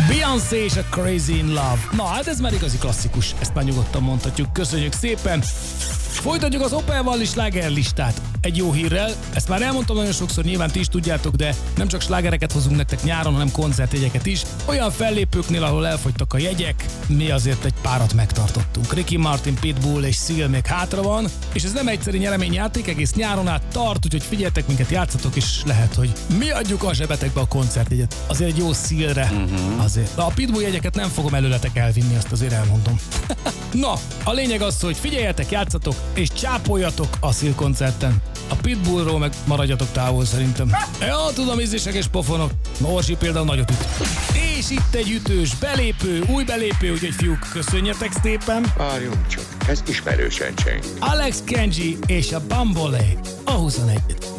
Beyoncé és a Crazy in Love. Na hát ez már igazi klasszikus, ezt már nyugodtan mondhatjuk. Köszönjük szépen! Folytatjuk az Opel-val is slágerlistát. Egy jó hírrel, ezt már elmondtam nagyon sokszor, nyilván ti is tudjátok, de nem csak slágereket hozunk nektek nyáron, hanem koncertjegyeket is. Olyan fellépőknél, ahol elfogytak a jegyek, mi azért egy párat megtartottunk. Ricky Martin, Pitbull és Seal még hátra van, és ez nem egyszerű nyereményjáték, egész nyáron át tart, úgyhogy figyeljetek minket, játszatok, és lehet, hogy mi adjuk a zsebetekbe a koncertjegyet. Azért egy jó Sealre, azért. De a Pitbull jegyeket nem fogom előletek elvinni, azt azért elmondom. Na, a lényeg az, hogy figyeljetek, játszatok, és csápoljatok a Seal koncerten. A Pitbullról meg maradjatok távol szerintem. Ja, tudom, ízlések és pofonok. Orsi például nagyot üt. És itt egy ütős belépő, új belépő, úgyhogy fiúk, köszönjetek szépen. Várjunk csak, ez ismerősen cseng. Alex Kenji és a Bambolé a 21.